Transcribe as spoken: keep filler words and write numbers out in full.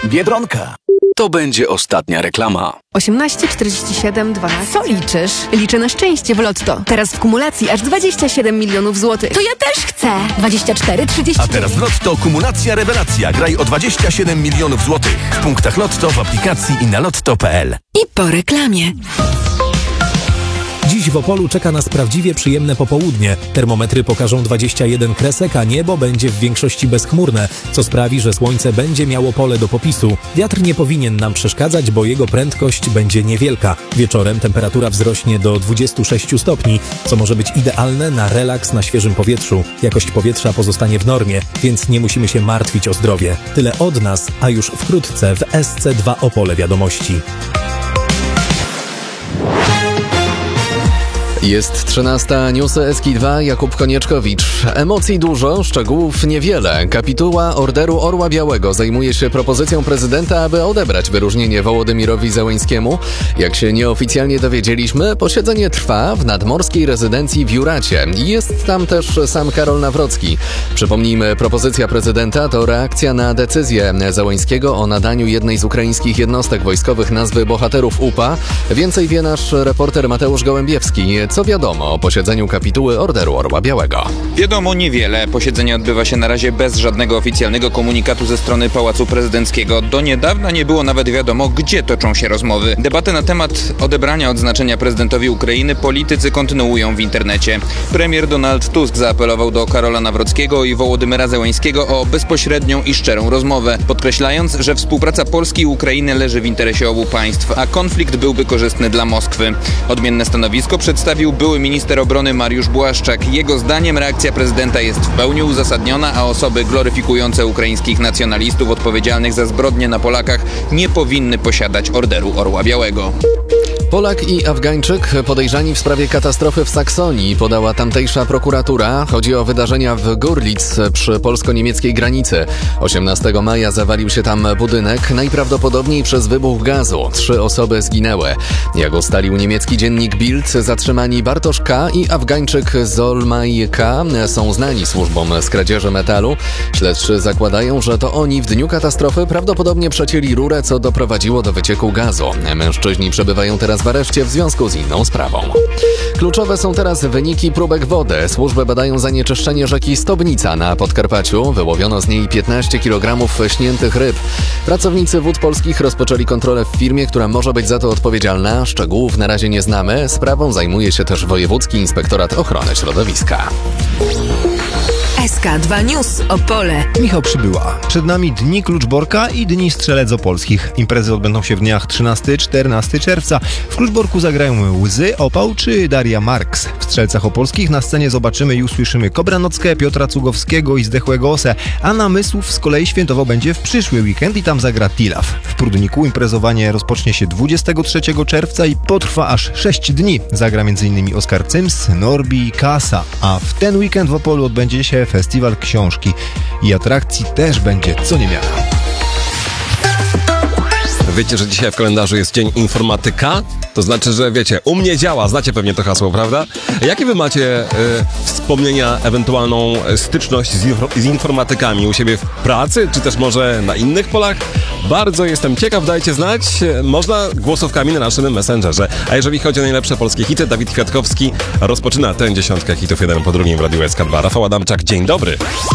Biedronka. To będzie ostatnia reklama. osiemnaście, czterdzieści siedem, dwanaście. Co liczysz? Liczę na szczęście w Lotto. Teraz w kumulacji aż dwadzieścia siedem milionów złotych. To ja też chcę! dwadzieścia cztery, trzydzieści. A teraz w Lotto kumulacja rewelacja. Graj o dwadzieścia siedem milionów złotych. W punktach Lotto, w aplikacji i na lotto kropka p l. I po reklamie. Dziś w Opolu czeka nas prawdziwie przyjemne popołudnie. Termometry pokażą dwadzieścia jeden kresek, a niebo będzie w większości bezchmurne, co sprawi, że słońce będzie miało pole do popisu. Wiatr nie powinien nam przeszkadzać, bo jego prędkość będzie niewielka. Wieczorem temperatura wzrośnie do dwudziestu sześciu stopni, co może być idealne na relaks na świeżym powietrzu. Jakość powietrza pozostanie w normie, więc nie musimy się martwić o zdrowie. Tyle od nas, a już wkrótce w S C dwa Opole Wiadomości. Jest trzynasta, newsy S K dwa, Jakub Konieczkowicz. Emocji dużo, szczegółów niewiele. Kapituła Orderu Orła Białego zajmuje się propozycją prezydenta, aby odebrać wyróżnienie Wołodymyrowi Zełenskiemu. Jak się nieoficjalnie dowiedzieliśmy, posiedzenie trwa w nadmorskiej rezydencji w Juracie. Jest tam też sam Karol Nawrocki. Przypomnijmy, propozycja prezydenta to reakcja na decyzję Zełenskiego o nadaniu jednej z ukraińskich jednostek wojskowych nazwy bohaterów U P A. Więcej wie nasz reporter Mateusz Gołębiewski. Co wiadomo o posiedzeniu kapituły Orderu Orła Białego? Wiadomo niewiele. Posiedzenie odbywa się na razie bez żadnego oficjalnego komunikatu ze strony Pałacu Prezydenckiego. Do niedawna nie było nawet wiadomo, gdzie toczą się rozmowy. Debatę na temat odebrania odznaczenia prezydentowi Ukrainy politycy kontynuują w internecie. Premier Donald Tusk zaapelował do Karola Nawrockiego i Wołodymyra Zełenskiego o bezpośrednią i szczerą rozmowę, podkreślając, że współpraca Polski i Ukrainy leży w interesie obu państw, a konflikt byłby korzystny dla Moskwy. Odmienne stanowisko przedstawił były minister obrony Mariusz Błaszczak. Jego zdaniem reakcja prezydenta jest w pełni uzasadniona, a osoby gloryfikujące ukraińskich nacjonalistów odpowiedzialnych za zbrodnie na Polakach nie powinny posiadać Orderu Orła Białego. Polak i Afgańczyk podejrzani w sprawie katastrofy w Saksonii, podała tamtejsza prokuratura. Chodzi o wydarzenia w Görlitz przy polsko-niemieckiej granicy. osiemnastego maja zawalił się tam budynek, najprawdopodobniej przez wybuch gazu. Trzy osoby zginęły. Jak ustalił niemiecki dziennik Bild, zatrzymani Bartosz K. i Afgańczyk Zolmaj K. są znani służbom z kradzieży metalu. Śledczy zakładają, że to oni w dniu katastrofy prawdopodobnie przecięli rurę, co doprowadziło do wycieku gazu. Mężczyźni przebywają teraz w areszcie w związku z inną sprawą. Kluczowe są teraz wyniki próbek wody. Służby badają zanieczyszczenie rzeki Stobnica na Podkarpaciu. Wyłowiono z niej piętnaście kilogramów śniętych ryb. Pracownicy Wód Polskich rozpoczęli kontrolę w firmie, która może być za to odpowiedzialna. Szczegółów na razie nie znamy. Sprawą zajmuje się też Wojewódzki Inspektorat Ochrony Środowiska. S K dwa News Opole. Michał Przybyła. Przed nami Dni Kluczborka i Dni Strzelec Opolskich. Imprezy odbędą się w dniach trzynastego do czternastego czerwca. W Kluczborku zagrają Łzy, Opał czy Daria Marks. W Strzelcach Opolskich na scenie zobaczymy i usłyszymy Kobranockę, Piotra Cugowskiego i Zdechłego Osę, a Namysłów z kolei świętował będzie w przyszły weekend i tam zagra Tilaf. W Prudniku imprezowanie rozpocznie się dwudziestego trzeciego czerwca i potrwa aż sześć dni. Zagra m.in. Oskar Cyms, Norbi i Kasa. A w ten weekend w Opolu odbędzie się Festiwal Książki i atrakcji też będzie co niemiara. Wiecie, że dzisiaj w kalendarzu jest Dzień Informatyka? To znaczy, że wiecie, u mnie działa, znacie pewnie to hasło, prawda? Jakie wy macie y, wspomnienia, ewentualną styczność z, inf- z informatykami u siebie w pracy, czy też może na innych polach? Bardzo jestem ciekaw, dajcie znać. Można głosówkami na naszym Messengerze. A jeżeli chodzi o najlepsze polskie hity, Dawid Kwiatkowski rozpoczyna tę dziesiątkę hitów jeden po drugim w Radiu S K dwa. Rafał Adamczak, dzień dobry.